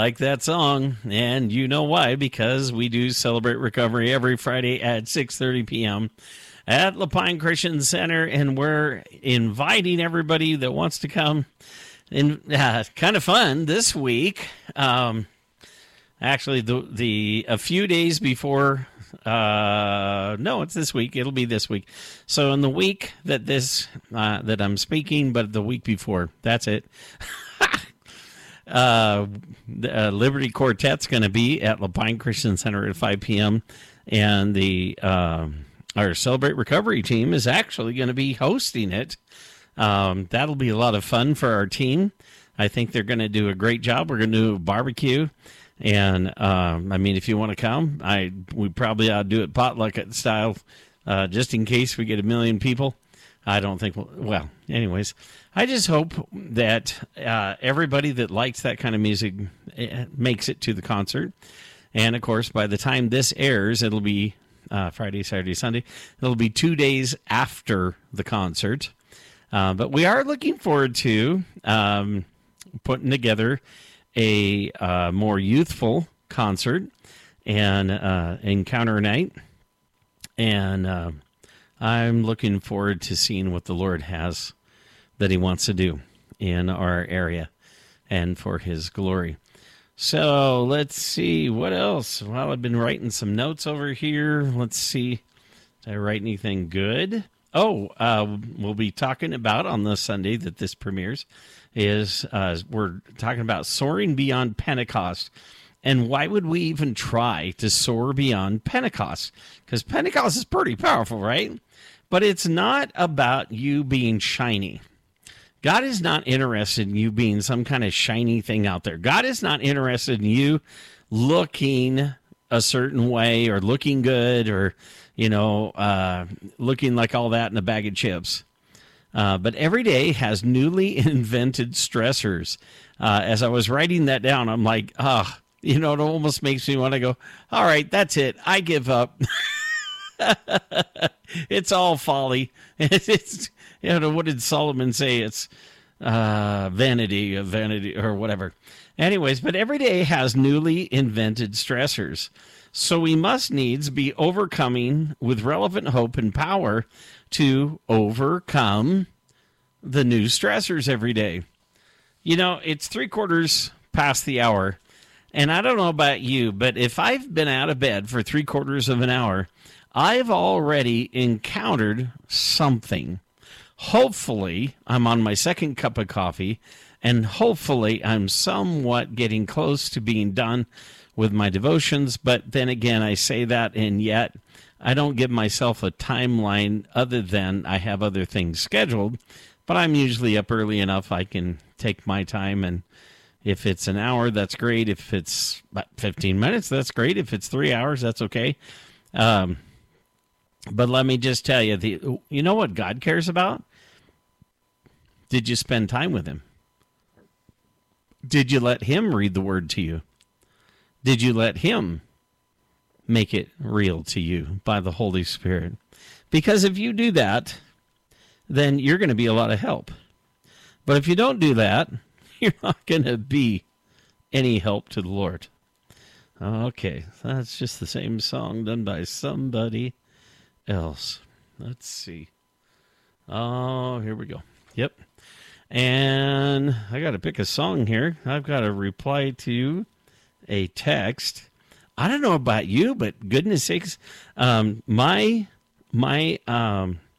like that song, and you know why, because we do Celebrate Recovery every Friday at 6:30 p.m. at Lapine Christian Center, and we're inviting everybody that wants to come. And kind of fun this week. Actually, a few days before, no, it's this week. It'll be this week. So in the week that that I'm speaking, but the week before, that's it. The Liberty Quartet's going to be at Lapine Christian Center at 5 p.m. And our Celebrate Recovery team is actually going to be hosting it. That'll be a lot of fun for our team. I think they're going to do a great job. We're going to do a barbecue. And, I mean, if you want to come, we probably ought to do it potluck style, just in case we get 1 million people. I don't think, well, anyways, I just hope that everybody that likes that kind of music makes it to the concert. And, of course, by the time this airs, it'll be Friday, Saturday, Sunday. It'll be 2 days after the concert. But we are looking forward to putting together a more youthful concert and encounter night. And I'm looking forward to seeing what the Lord has that he wants to do in our area and for his glory. So let's see what else. Well, I've been writing some notes over here. Let's see. Did I write anything good? Oh, we'll be talking about on the Sunday that this premieres is we're talking about soaring beyond Pentecost. And why would we even try to soar beyond Pentecost? Because Pentecost is pretty powerful, right? But it's not about you being shiny. God is not interested in you being some kind of shiny thing out there. God is not interested in you looking a certain way or looking good or, looking like all that in a bag of chips. But every day has newly invented stressors. As I was writing that down, I'm like, it almost makes me want to go, all right, that's it. I give up. It's all folly. It's what did Solomon say? It's vanity or whatever. Anyways, but every day has newly invented stressors. So we must needs be overcoming with relevant hope and power to overcome the new stressors every day. It's 3/4 past the hour, and I don't know about you, but if I've been out of bed for 3/4 of an hour, I've already encountered something. Hopefully, I'm on my second cup of coffee, and hopefully I'm somewhat getting close to being done with my devotions. But then again, I say that, and yet I don't give myself a timeline other than I have other things scheduled. But I'm usually up early enough I can take my time, and if it's an hour, that's great. If it's about 15 minutes, that's great. If it's 3 hours, that's okay. But let me just tell you, you know what God cares about? Did you spend time with him? Did you let him read the word to you? Did you let him make it real to you by the Holy Spirit? Because if you do that, then you're going to be a lot of help. But if you don't do that, you're not going to be any help to the Lord. Okay, that's just the same song done by somebody else. Let's see. Oh, here we go. Yep. And I got to pick a song here. I've got to reply to a text. I don't know about you, but goodness sakes, my